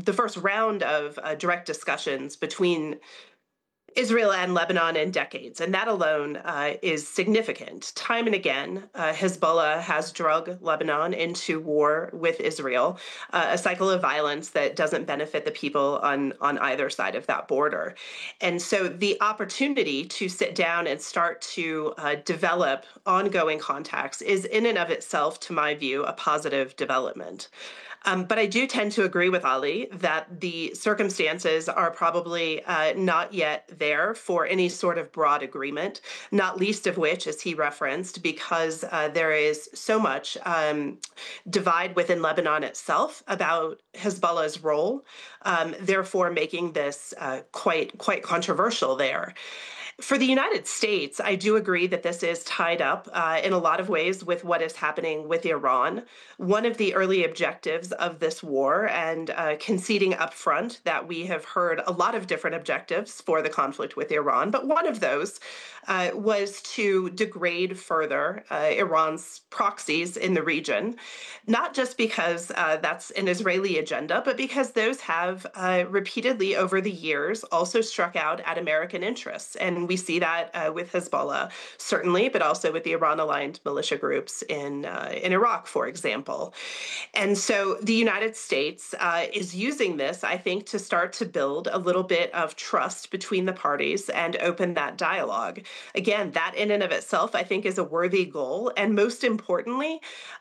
the first round of direct discussions between Israel and Lebanon in decades, and that alone is significant. Time and again, Hezbollah has drug Lebanon into war with Israel, a cycle of violence that doesn't benefit the people on either side of that border. And so the opportunity to sit down and start to develop ongoing contacts is in and of itself, to my view, a positive development. But I do tend to agree with Ali that the circumstances are probably not yet there for any sort of broad agreement, not least of which, as he referenced, because there is so much divide within Lebanon itself about Hezbollah's role, therefore making this quite controversial there. For the United States, I do agree that this is tied up in a lot of ways with what is happening with Iran. One of the early objectives of this war, and conceding up front that we have heard a lot of different objectives for the conflict with Iran, but one of those was to degrade further Iran's proxies in the region, not just because that's an Israeli agenda, but because those have repeatedly over the years also struck out at American interests. And we see that with Hezbollah, certainly, but also with the Iran-aligned militia groups in Iraq, for example. And so the United States is using this, I think, to start to build a little bit of trust between the parties and open that dialogue. Again, that in and of itself, I think, is a worthy goal. And most importantly,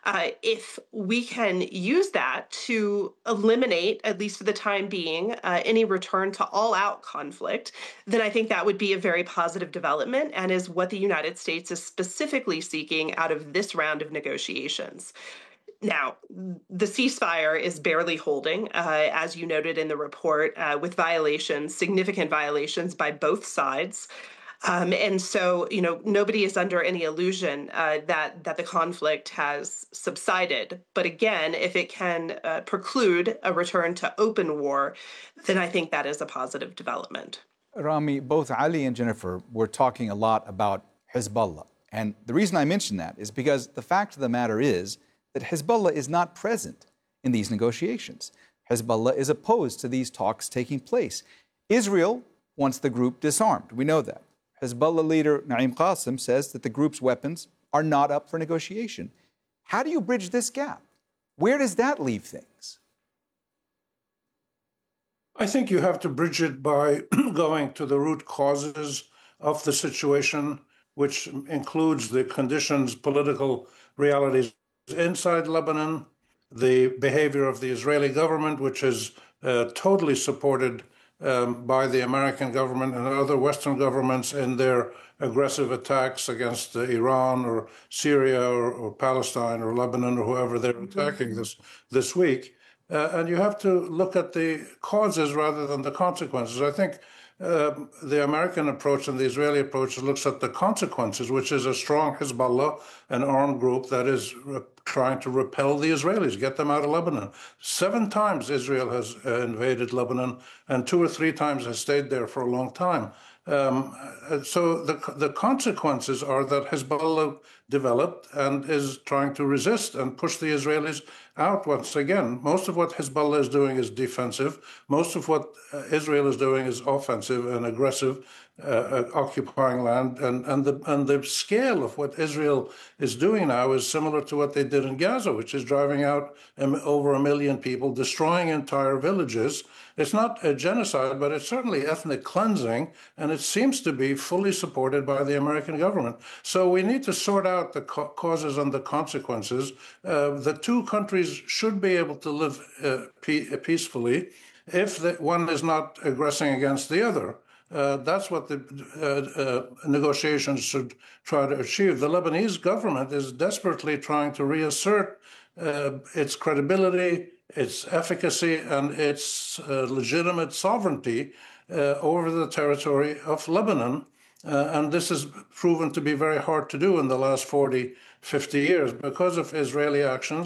if we can use that to eliminate, at least for the time being, any return to all-out conflict, then I think that would be a very positive development and is what the United States is specifically seeking out of this round of negotiations. Now, the ceasefire is barely holding, as you noted in the report, with violations, significant violations by both sides. And so, nobody is under any illusion that the conflict has subsided. But again, if it can preclude a return to open war, then I think that is a positive development. Rami, both Ali and Jennifer were talking a lot about Hezbollah. And the reason I mention that is because the fact of the matter is that Hezbollah is not present in these negotiations. Hezbollah is opposed to these talks taking place. Israel wants the group disarmed. We know that. Hezbollah leader Naim Qassem says that the group's weapons are not up for negotiation. How do you bridge this gap? Where does that leave things? I think you have to bridge it by going to the root causes of the situation, which includes the conditions, political realities inside Lebanon, the behavior of the Israeli government, which is totally supported by the American government and other Western governments in their aggressive attacks against Iran or Syria or Palestine or Lebanon or whoever they're attacking this week. And you have to look at the causes rather than the consequences. I think the American approach and the Israeli approach looks at the consequences, which is a strong Hezbollah, an armed group that is trying to repel the Israelis, get them out of Lebanon. 7 times Israel has invaded Lebanon, and 2 or 3 times has stayed there for a long time. So the consequences are that Hezbollah developed and is trying to resist and push the Israelis out once again. Most of what Hezbollah is doing is defensive. Most of what Israel is doing is offensive and aggressive, occupying land. And the scale of what Israel is doing now is similar to what they did in Gaza, which is driving out over 1 million people, destroying entire villages. It's not a genocide, but it's certainly ethnic cleansing, and it seems to be fully supported by the American government. So we need to sort out the causes and the consequences. The 2 countries should be able to live peacefully if one is not aggressing against the other. That's what the negotiations should try to achieve. The Lebanese government is desperately trying to reassert its credibility, its efficacy, and its legitimate sovereignty over the territory of Lebanon. And this has proven to be very hard to do in the last 40, 50 years because of Israeli actions,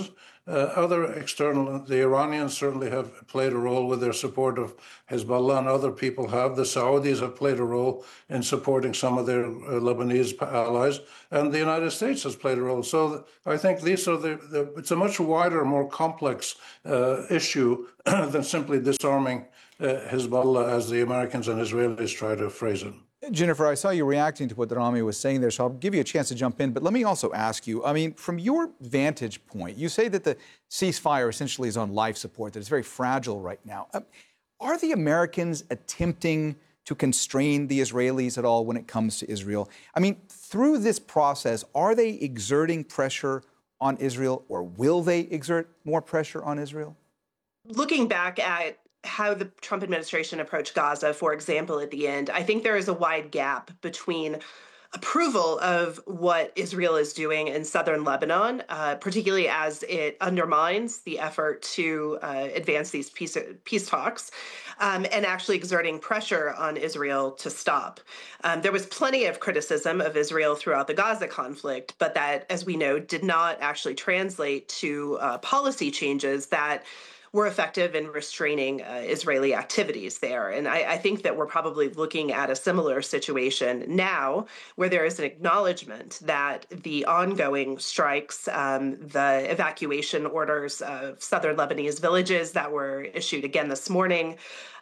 Other external, the Iranians certainly have played a role with their support of Hezbollah, and other people have. The Saudis have played a role in supporting some of their Lebanese allies, and the United States has played a role. So I think these are it's a much wider, more complex issue than simply disarming Hezbollah, as the Americans and Israelis try to phrase it. Jennifer, I saw you reacting to what Rami was saying there, so I'll give you a chance to jump in. But let me also ask you, I mean, from your vantage point, you say that the ceasefire essentially is on life support, that it's very fragile right now. Are the Americans attempting to constrain the Israelis at all when it comes to Israel? I mean, through this process, are they exerting pressure on Israel, or will they exert more pressure on Israel? Looking back at how the Trump administration approached Gaza, for example, at the end, I think there is a wide gap between approval of what Israel is doing in southern Lebanon, particularly as it undermines the effort to advance these peace talks, and actually exerting pressure on Israel to stop. There was plenty of criticism of Israel throughout the Gaza conflict, but that, as we know, did not actually translate to policy changes that were effective in restraining Israeli activities there. And I think that we're probably looking at a similar situation now, where there is an acknowledgement that the ongoing strikes, the evacuation orders of southern Lebanese villages that were issued again this morning,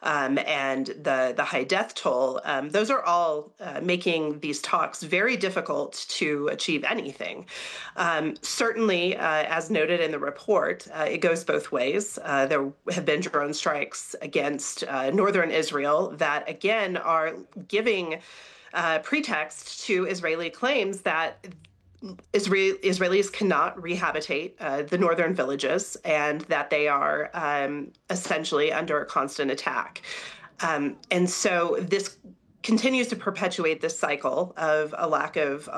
and the high death toll, those are all making these talks very difficult to achieve anything. Certainly, as noted in the report, it goes both ways. There have been drone strikes against northern Israel that, again, are giving pretext to Israeli claims that Israelis cannot rehabilitate the northern villages, and that they are essentially under constant attack. And so this continues to perpetuate this cycle of a lack of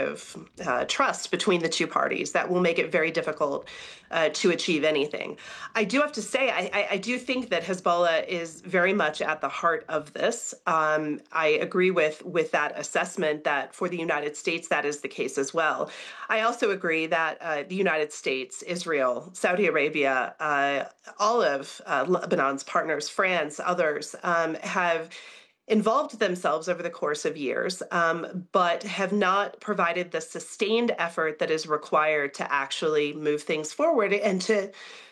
trust between the two parties that will make it very difficult to achieve anything. I do have to say, I do think that Hezbollah is very much at the heart of this. I agree with that assessment that for the United States, that is the case as well. I also agree that the United States, Israel, Saudi Arabia, all of Lebanon's partners, France, others, have involved themselves over the course of years, but have not provided the sustained effort that is required to actually move things forward and to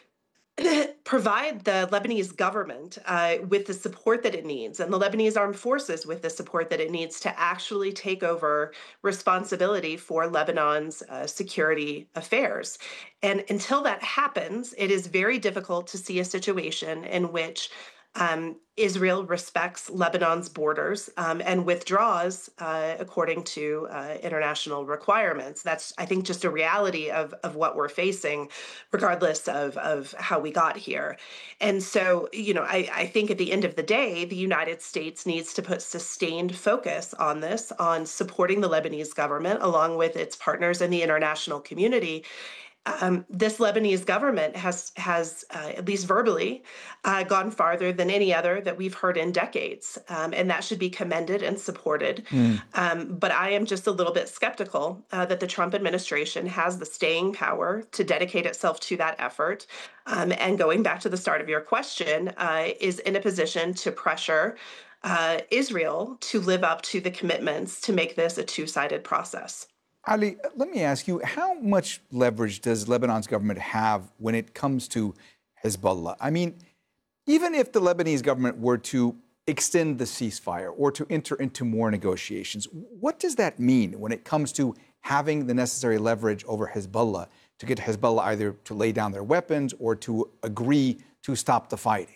provide the Lebanese government with the support that it needs, and the Lebanese armed forces with the support that it needs to actually take over responsibility for Lebanon's security affairs. And until that happens, it is very difficult to see a situation in which Israel respects Lebanon's borders and withdraws according to international requirements. That's, I think, just a reality of what we're facing, regardless of how we got here. And so, I think at the end of the day, the United States needs to put sustained focus on this, on supporting the Lebanese government along with its partners in the international community. This Lebanese government has at least verbally, gone farther than any other that we've heard in decades, and that should be commended and supported. But I am just a little bit skeptical that the Trump administration has the staying power to dedicate itself to that effort. And going back to the start of your question, is in a position to pressure Israel to live up to the commitments to make this a two-sided process. Ali, let me ask you, how much leverage does Lebanon's government have when it comes to Hezbollah? I mean, even if the Lebanese government were to extend the ceasefire or to enter into more negotiations, what does that mean when it comes to having the necessary leverage over Hezbollah to get Hezbollah either to lay down their weapons or to agree to stop the fighting?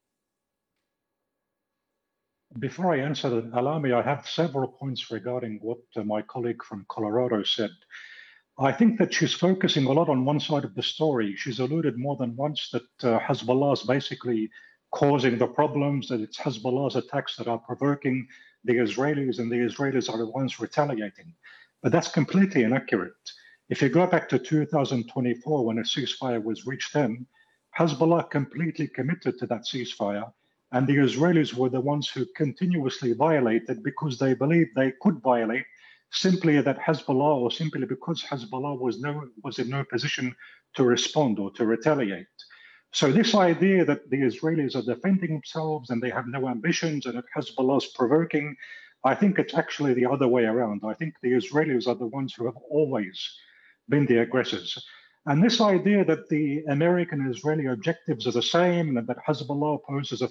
Before I answer that, allow me, I have several points regarding what my colleague from Colorado said. I think that she's focusing a lot on one side of the story. She's alluded more than once that Hezbollah is basically causing the problems, that it's Hezbollah's attacks that are provoking the Israelis, and the Israelis are the ones retaliating. But that's completely inaccurate. If you go back to 2024, when a ceasefire was reached then, Hezbollah completely committed to that ceasefire. And the Israelis were the ones who continuously violated because they believed they could violate simply that Hezbollah, or simply because Hezbollah was in no position to respond or to retaliate. So this idea that the Israelis are defending themselves and they have no ambitions and that Hezbollah is provoking, I think it's actually the other way around. I think the Israelis are the ones who have always been the aggressors. And this idea that the American and Israeli objectives are the same and that Hezbollah poses a